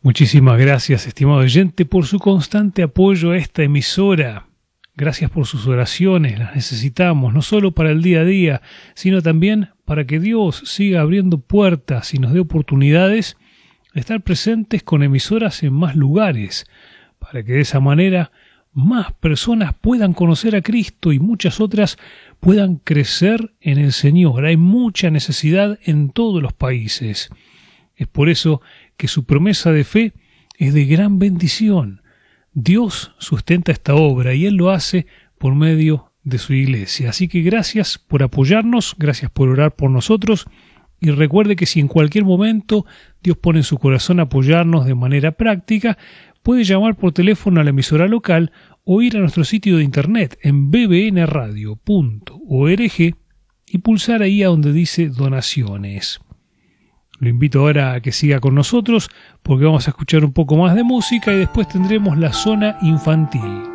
Muchísimas gracias, estimado oyente, por su constante apoyo a esta emisora. Gracias por sus oraciones, las necesitamos, no solo para el día a día, sino también para que Dios siga abriendo puertas y nos dé oportunidades de estar presentes con emisoras en más lugares, para que de esa manera más personas puedan conocer a Cristo y muchas otras puedan crecer en el Señor. Hay mucha necesidad en todos los países. Es por eso que su promesa de fe es de gran bendición. Dios sustenta esta obra y Él lo hace por medio de su iglesia. Así que gracias por apoyarnos, gracias por orar por nosotros y recuerde que si en cualquier momento Dios pone en su corazón apoyarnos de manera práctica, puede llamar por teléfono a la emisora local o ir a nuestro sitio de internet en bbnradio.org y pulsar ahí a donde dice donaciones. Lo invito ahora a que siga con nosotros porque vamos a escuchar un poco más de música y después tendremos la zona infantil.